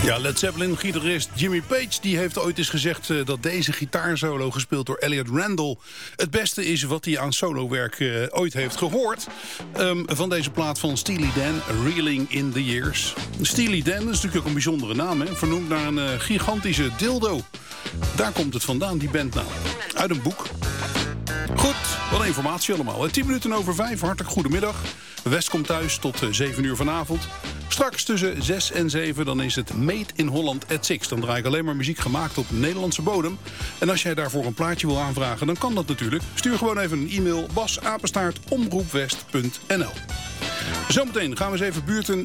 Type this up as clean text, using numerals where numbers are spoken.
Ja, Led Zeppelin-gitarist Jimmy Page die heeft ooit eens gezegd dat deze gitaarsolo, gespeeld door Elliot Randall, het beste is wat hij aan solowerk ooit heeft gehoord. Van deze plaat van Steely Dan, Reeling in the Years. Steely Dan is natuurlijk ook een bijzondere naam, hè? Vernoemd naar een gigantische dildo. Daar komt het vandaan, die bandnaam. Uit een boek. Goed, wat informatie allemaal. 10 minuten over 5, hartelijk goedemiddag. West komt thuis tot 7 uur vanavond. Straks tussen 6 en 7 dan is het Made in Holland at 6. Dan draai ik alleen maar muziek gemaakt op Nederlandse bodem. En als jij daarvoor een plaatje wil aanvragen, dan kan dat natuurlijk. Stuur gewoon even een e-mail, bas@omroepwest.nl. Zometeen gaan we eens even buurten